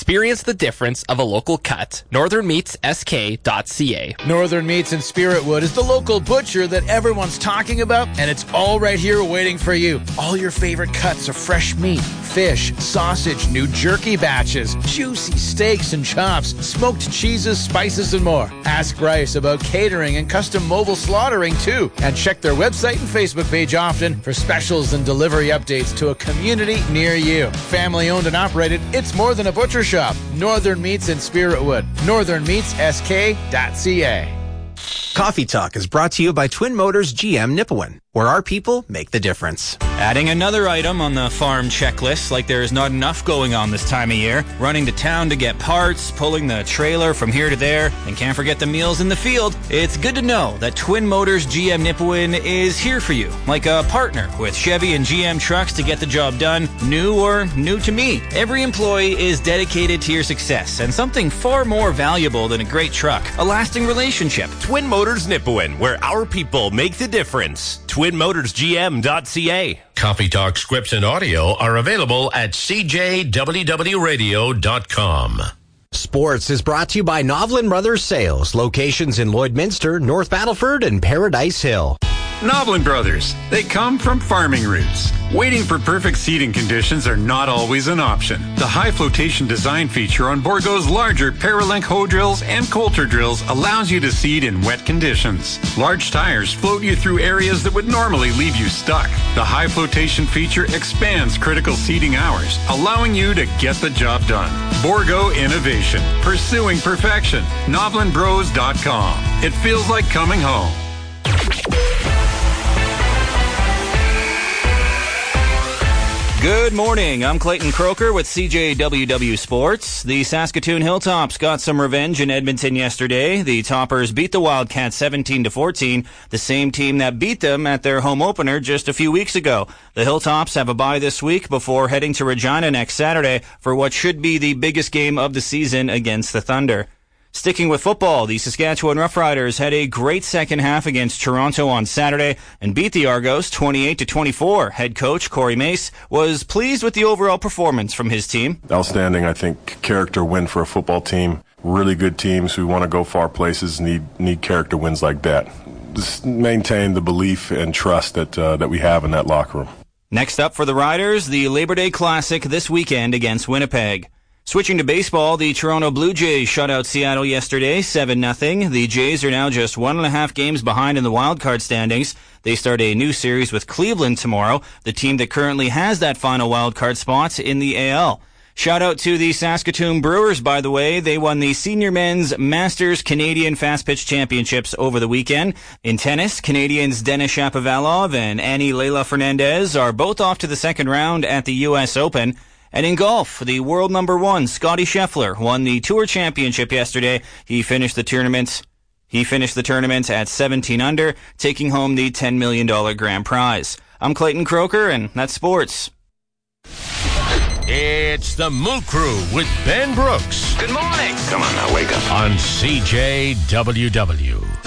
Experience the difference of a local cut. NorthernMeatsSK.ca. Northern Meats in Spiritwood is the local butcher that everyone's talking about, and it's all right here waiting for you. All your favorite cuts of fresh meat, fish, sausage, new jerky batches, juicy steaks and chops, smoked cheeses, spices, and more. Ask Bryce about catering and custom mobile slaughtering, too. And check their website and Facebook page often for specials and delivery updates to a community near you. Family owned and operated, it's more than a butcher shop. Northern Meats in Spiritwood. NorthernMeatsSK.ca. Coffee Talk is brought to you by Twin Motors GM Nipawin, where our people make the difference. Adding another item on the farm checklist, like there is not enough going on this time of year. Running to town to get parts, pulling the trailer from here to there, and can't forget the meals in the field. It's good to know that Twin Motors GM Nipawin is here for you, like a partner with Chevy and GM trucks to get the job done, new or new to me. Every employee is dedicated to your success, and something far more valuable than a great truck, a lasting relationship. Twin Motors Nipawin, where our people make the difference. TwinMotorsGM.ca. Coffee Talk scripts and audio are available at cjwwradio.com. Sports is brought to you by Novlin Brothers Sales, locations in Lloydminster, North Battleford, and Paradise Hill. Novlin Brothers, they come from farming roots. Waiting for perfect seeding conditions are not always an option. The high flotation design feature on Bourgault's larger Paralink hoe drills and Coulter drills allows you to seed in wet conditions. Large tires float you through areas that would normally leave you stuck. The high flotation feature expands critical seeding hours, allowing you to get the job done. Bourgault Innovation, pursuing perfection. NovlinBros.com. It feels like coming home. Good morning. I'm Clayton Croker with CJWW Sports. The Saskatoon Hilltops got some revenge in Edmonton yesterday. The Toppers beat the Wildcats 17-14, the same team that beat them at their home opener just a few weeks ago. The Hilltops have a bye this week before heading to Regina next Saturday for what should be the biggest game of the season against the Thunder. Sticking with football, the Saskatchewan Roughriders had a great second half against Toronto on Saturday and beat the Argos 28-24. Head coach Corey Mace was pleased with the overall performance from his team. Outstanding, I think, character win for a football team. Really good teams who want to go far places need character wins like that. Just maintain the belief and trust that we have in that locker room. Next up for the Riders, the Labor Day Classic this weekend against Winnipeg. Switching to baseball, the Toronto Blue Jays shut out Seattle yesterday, 7-0. The Jays are now just 1.5 games behind in the wildcard standings. They start a new series with Cleveland tomorrow, the team that currently has that final wildcard spot in the AL. Shout out to the Saskatoon Brewers, by the way. They won the Senior Men's Masters Canadian Fast Pitch Championships over the weekend. In tennis, Canadians Denis Shapovalov and Annie Leila Fernandez are both off to the second round at the U.S. Open. And in golf, the world number one, Scottie Scheffler, won the Tour Championship yesterday. He finished the tournament at 17 under, taking home the $10 million grand prize. I'm Clayton Croker, and that's sports. It's the Moo Crew with Ben Brooks. Good morning. Come on now, wake up. On CJWW.